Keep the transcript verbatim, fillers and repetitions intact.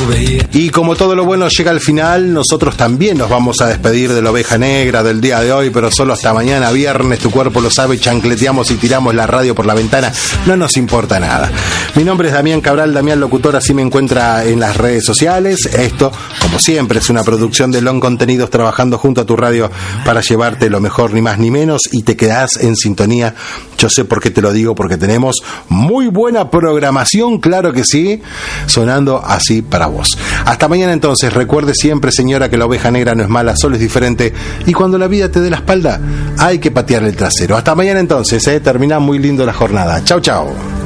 veía. Y como todo lo bueno llega al final, nosotros también nos vamos a despedir de la oveja negra del día de hoy, pero solo hasta mañana viernes. Tu cuerpo lo sabe, chancleteamos y tiramos la radio por la ventana, no nos importa nada. Mi nombre es Damián Cabral, Damián Locutor, así me encuentra en las redes sociales. Esto, como siempre, es una producción de Long Contenidos, trabajando junto a tu radio para llevarte lo mejor, ni más ni menos, y te quedás en sintonía. Yo sé por qué te lo digo, porque tenemos muy buena programación, claro que sí, sonando así para vos. Hasta mañana entonces. Recuerde siempre, señora, que la oveja negra no es mala, solo es diferente, y cuando la vida te dé la espalda hay que patearle el trasero. Hasta mañana entonces, ¿eh? Termina muy lindo la jornada. Chau, chau.